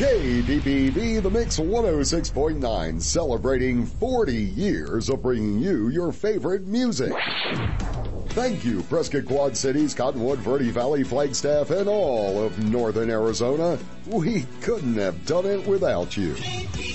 KPPV, The Mix 106.9, celebrating 40 years of bringing you your favorite music. Thank you, Prescott Quad Cities, Cottonwood, Verde Valley, Flagstaff, and all of northern Arizona. We couldn't have done it without you.